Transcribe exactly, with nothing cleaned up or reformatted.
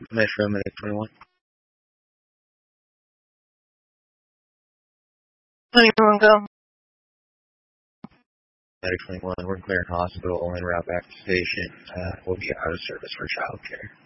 Metro Medic twenty-one. Anyone go? Medic twenty-one, we're clearing hospital en route back to station. Uh, we'll be out of service for childcare.